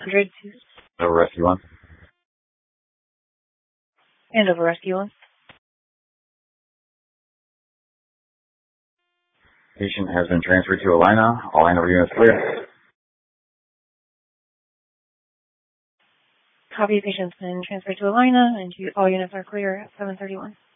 100 to Over Rescue 1. and over Rescue 1. Patient has been transferred to Alina. All line over units clear. Copy. Patient's been transferred to Alina, and all units are clear at 7:31.